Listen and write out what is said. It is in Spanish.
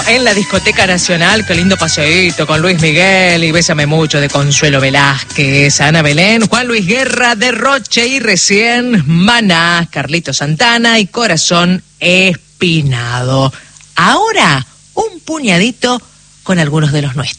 en la Discoteca Nacional. Qué lindo paseíto con Luis Miguel y Bésame Mucho de Consuelo Velázquez, Ana Belén, Juan Luis Guerra de Roche y recién Maná, Carlito Santana y Corazón Espinado. Ahora, un puñadito con algunos de los nuestros.